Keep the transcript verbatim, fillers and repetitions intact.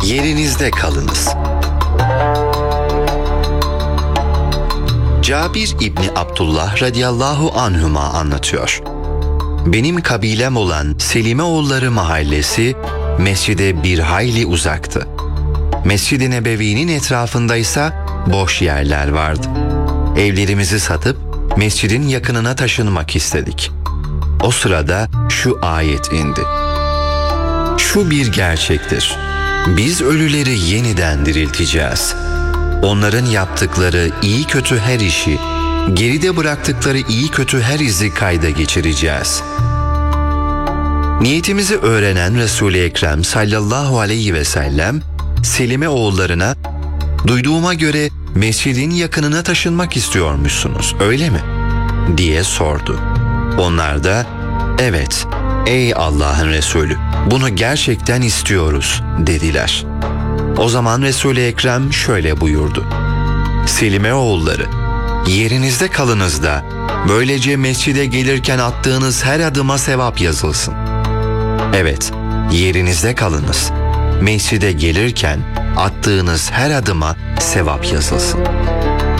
yerinizde kalınız. Cabir İbni Abdullah radıyallahu anhuma anlatıyor. Benim kabilem olan Selimeoğulları mahallesi mescide bir hayli uzaktı. Mescid-i Nebevi'nin etrafındaysa boş yerler vardı. Evlerimizi satıp mescidin yakınına taşınmak istedik. O sırada şu ayet indi. Şu bir gerçektir. Biz ölüleri yeniden dirilteceğiz. Onların yaptıkları iyi kötü her işi, geride bıraktıkları iyi kötü her izi kayda geçireceğiz. Niyetimizi öğrenen Resul-i Ekrem sallallahu aleyhi ve sellem Selimeoğullarına, duyduğuma göre mescidin yakınına taşınmak istiyormuşsunuz, öyle mi? diye sordu. Onlar da, evet, ey Allah'ın Resulü, bunu gerçekten istiyoruz dediler. O zaman Resul-i Ekrem şöyle buyurdu. Selimeoğulları, yerinizde kalınız da böylece mescide gelirken attığınız her adıma sevap yazılsın. Evet, yerinizde kalınız. Mescide gelirken attığınız her adıma sevap yazılsın.